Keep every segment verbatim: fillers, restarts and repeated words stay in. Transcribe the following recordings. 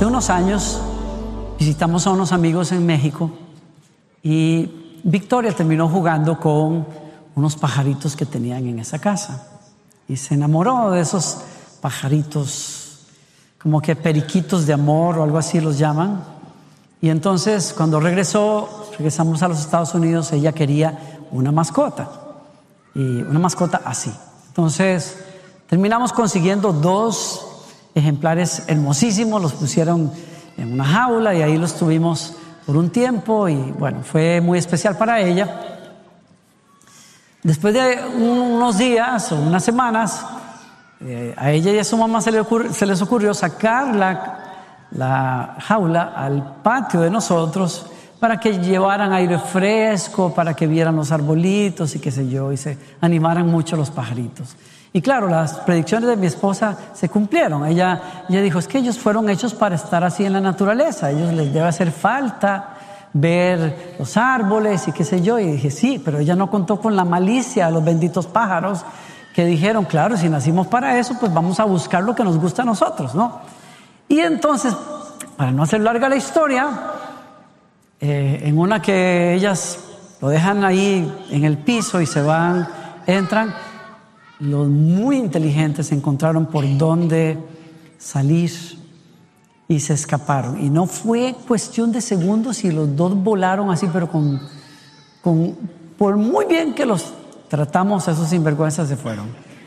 hace unos años visitamos a unos amigos en México y Victoria terminó jugando con unos pajaritos que tenían en esa casa y se enamoró de esos pajaritos, como que periquitos de amor o algo así los llaman. Y entonces cuando regresó, regresamos a los Estados Unidos, ella quería una mascota, y una mascota así. Entonces terminamos consiguiendo dos ejemplares hermosísimos, los pusieron en una jaula y ahí los tuvimos por un tiempo y bueno, fue muy especial para ella. Después de unos días o unas semanas, eh, a ella y a su mamá se, le ocurri- se les ocurrió sacar la, la jaula al patio de nosotros para que llevaran aire fresco, para que vieran los arbolitos y qué sé yo, y se animaran mucho los pajaritos. Y claro, las predicciones de mi esposa se cumplieron. Ella, ella dijo, es que ellos fueron hechos para estar así en la naturaleza, a ellos les debe hacer falta ver los árboles y qué sé yo. Y dije, sí, pero ella no contó con la malicia de los benditos pájaros que dijeron, claro, si nacimos para eso, pues vamos a buscar lo que nos gusta a nosotros, ¿no? Y entonces, para no hacer larga la historia, eh, en una que ellas lo dejan ahí en el piso y se van, entran, los muy inteligentes encontraron por dónde salir y se escaparon. Y no fue cuestión de segundos y los dos volaron así, pero con, con por muy bien que los tratamos, esos sinvergüenzas se fueron.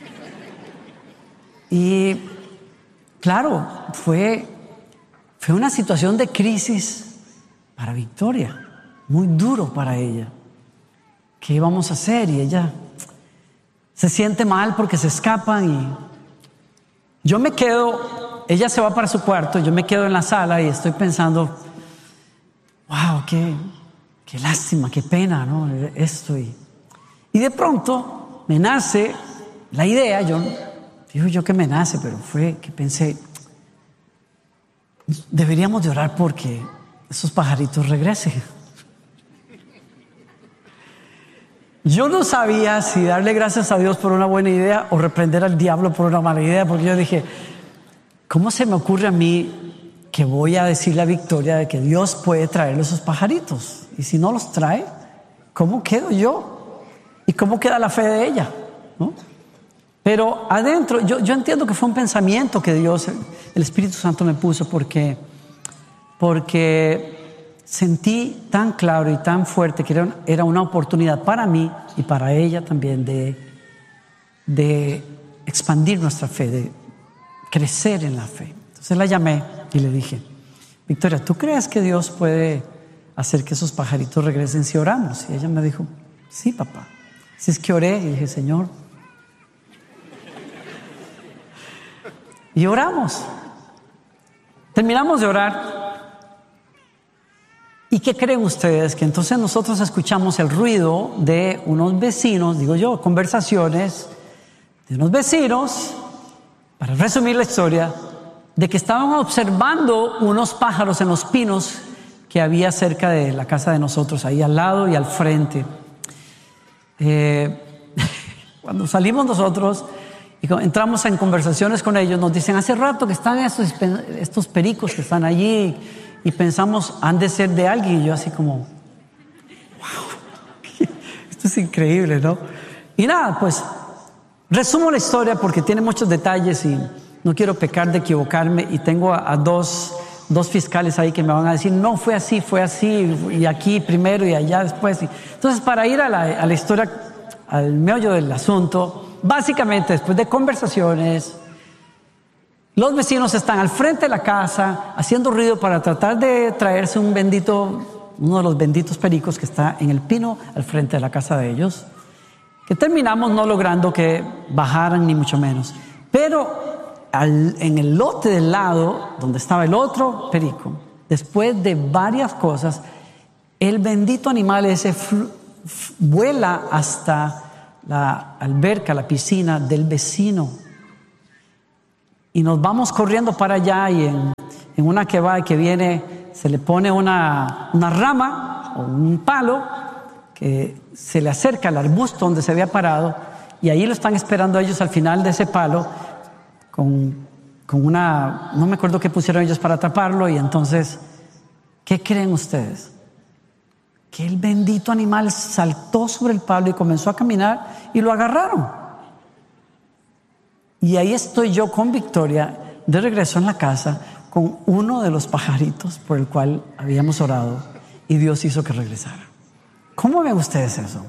Y claro, fue, fue una situación de crisis para Victoria, muy duro para ella. ¿Qué íbamos a hacer? Y ella se siente mal porque se escapan y yo me quedo, ella se va para su cuarto, yo me quedo en la sala y estoy pensando, wow, qué, qué lástima, qué pena, ¿no? Esto y, y de pronto me nace la idea, yo digo yo que me nace, pero fue que pensé, deberíamos de orar porque esos pajaritos regresen. Yo no sabía si darle gracias a Dios por una buena idea o reprender al diablo por una mala idea, porque yo dije, ¿cómo se me ocurre a mí que voy a decirle a Victoria de que Dios puede traerle esos pajaritos? Y si no los trae, ¿cómo quedo yo? ¿Y cómo queda la fe de ella? ¿No? Pero adentro, yo, yo entiendo que fue un pensamiento que Dios, el Espíritu Santo me puso porque, porque sentí tan claro y tan fuerte que era, era una oportunidad para mí y para ella también de, de expandir nuestra fe, de crecer en la fe. Entonces la llamé y le dije, Victoria, ¿tú crees que Dios puede hacer que esos pajaritos regresen si oramos? Y ella me dijo, sí, papá. Así es que oré y dije, Señor. Y oramos. Terminamos de orar. ¿Y qué creen ustedes? Que entonces nosotros escuchamos el ruido de unos vecinos, digo yo, conversaciones de unos vecinos, para resumir la historia, de que estaban observando unos pájaros en los pinos que había cerca de la casa de nosotros, ahí al lado y al frente. Eh, cuando salimos nosotros y entramos en conversaciones con ellos, nos dicen, hace rato que están estos, estos pericos que están allí, y pensamos, han de ser de alguien. Y yo así como, wow, esto es increíble, ¿no? Y nada, pues, resumo la historia porque tiene muchos detalles y no quiero pecar de equivocarme. Y tengo a, a dos, dos fiscales ahí que me van a decir, no, fue así, fue así, y aquí primero y allá después. Entonces, para ir a la, a la historia, al meollo del asunto, básicamente, después de conversaciones, los vecinos están al frente de la casa haciendo ruido para tratar de traerse un bendito, uno de los benditos pericos que está en el pino al frente de la casa de ellos, que terminamos no logrando que bajaran ni mucho menos. Pero al, en el lote del lado donde estaba el otro perico, después de varias cosas, el bendito animal ese fl- f- vuela hasta la alberca, la piscina del vecino. Y nos vamos corriendo para allá y en, en una que va y que viene se le pone una, una rama o un palo que se le acerca al arbusto donde se había parado y ahí lo están esperando ellos al final de ese palo con con una, no me acuerdo qué pusieron ellos para atraparlo, y entonces, ¿qué creen ustedes? Que el bendito animal saltó sobre el palo y comenzó a caminar y lo agarraron. Y ahí estoy yo con Victoria de regreso en la casa con uno de los pajaritos por el cual habíamos orado y Dios hizo que regresara. ¿Cómo ven ustedes eso?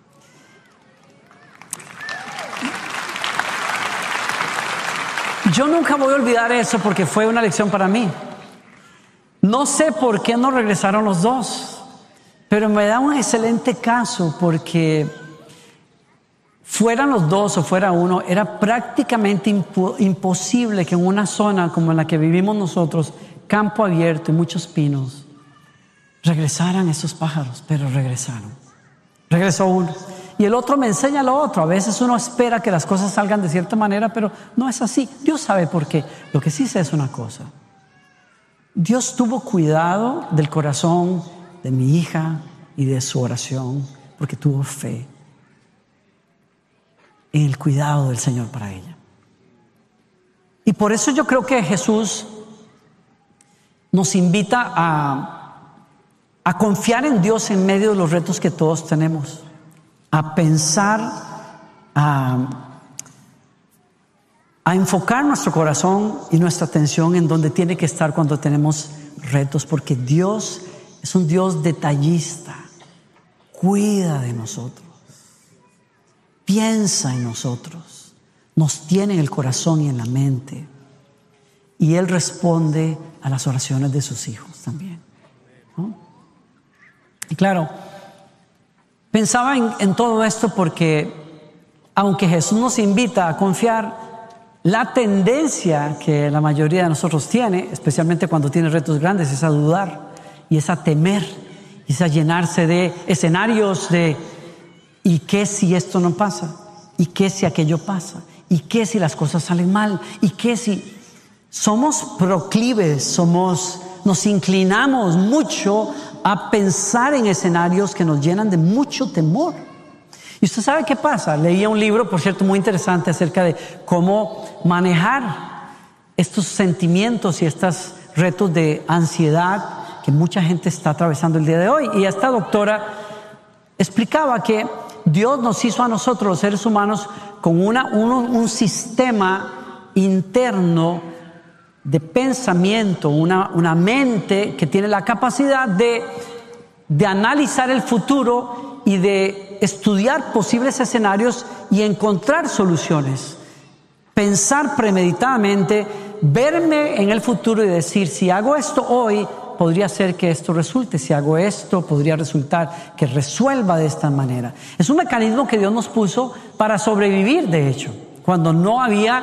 Yo nunca voy a olvidar eso porque fue una lección para mí. No sé por qué no regresaron los dos, pero me da un excelente caso porque fueran los dos o fuera uno, era prácticamente impo- imposible que en una zona como en la que vivimos nosotros, campo abierto y muchos pinos, regresaran esos pájaros, pero regresaron. Regresó uno. Y el otro me enseña lo otro. A veces uno espera que las cosas salgan de cierta manera, pero no es así. Dios sabe por qué. Lo que sí sé es una cosa. Dios tuvo cuidado del corazón de mi hija y de su oración, porque tuvo fe en el cuidado del Señor para ella. Y por eso yo creo que Jesús nos invita a, a confiar en Dios en medio de los retos que todos tenemos, a pensar, a, a enfocar nuestro corazón y nuestra atención en donde tiene que estar cuando tenemos retos, porque Dios es un Dios detallista, cuida de nosotros, piensa en nosotros, nos tiene en el corazón y en la mente, y Él responde a las oraciones de sus hijos también, ¿no? Y claro, pensaba en, en todo esto porque aunque Jesús nos invita a confiar, la tendencia que la mayoría de nosotros tiene, especialmente cuando tiene retos grandes, es a dudar y es a temer, y es a llenarse de escenarios de ¿y qué si esto no pasa? ¿Y qué si aquello pasa? ¿Y qué si las cosas salen mal? ¿Y qué si somos proclives, somos, nos inclinamos mucho a pensar en escenarios que nos llenan de mucho temor? Y usted sabe qué pasa. Leía un libro, por cierto, muy interesante acerca de cómo manejar estos sentimientos y estos retos de ansiedad que mucha gente está atravesando el día de hoy. Y esta doctora explicaba que Dios nos hizo a nosotros, los seres humanos, con una, un, un sistema interno de pensamiento, una, una mente que tiene la capacidad de, de analizar el futuro y de estudiar posibles escenarios y encontrar soluciones. Pensar premeditadamente, verme en el futuro y decir, si hago esto hoy, podría ser que esto resulte. Si hago esto, podría resultar que resuelva de esta manera. Es un mecanismo que Dios nos puso para sobrevivir, de hecho, cuando no había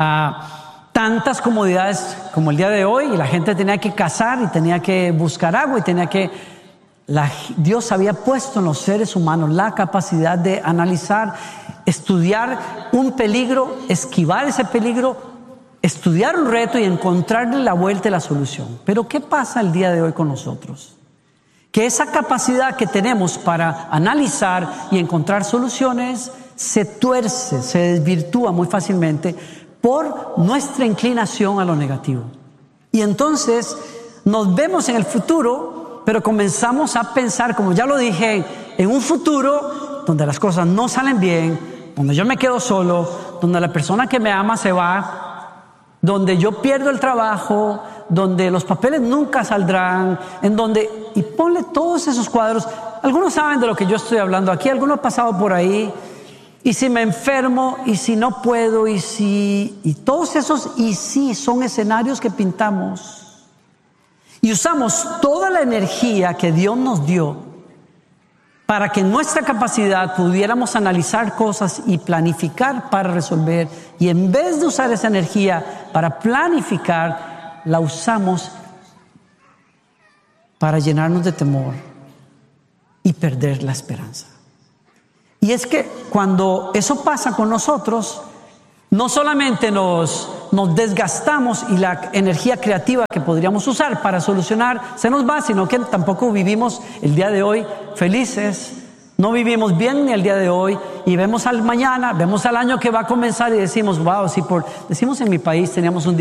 uh, tantas comodidades como el día de hoy, y la gente tenía que cazar y tenía que buscar agua y tenía que... La, Dios había puesto en los seres humanos la capacidad de analizar, estudiar un peligro, esquivar ese peligro, estudiar un reto y encontrarle la vuelta y la solución. Pero ¿qué pasa el día de hoy con nosotros? Que esa capacidad que tenemos para analizar y encontrar soluciones se tuerce, se desvirtúa muy fácilmente por nuestra inclinación a lo negativo. Y entonces nos vemos en el futuro, pero comenzamos a pensar, como ya lo dije, en un futuro donde las cosas no salen bien, donde yo me quedo solo, donde la persona que me ama se va, donde yo pierdo el trabajo, donde los papeles nunca saldrán, en donde, y ponle todos esos cuadros. Algunos saben de lo que yo estoy hablando aquí, algunos han pasado por ahí, y si me enfermo, y si no puedo, y si, y todos esos y sí son escenarios que pintamos. Y usamos toda la energía que Dios nos dio para que en nuestra capacidad pudiéramos analizar cosas y planificar para resolver. Y en vez de usar esa energía para planificar, la usamos para llenarnos de temor y perder la esperanza. Y es que cuando eso pasa con nosotros, no solamente nos, nos desgastamos y la energía creativa que podríamos usar para solucionar se nos va, sino que tampoco vivimos el día de hoy felices, no vivimos bien ni el día de hoy, y vemos al mañana, vemos al año que va a comenzar y decimos, wow, sí, por, decimos en mi país teníamos un día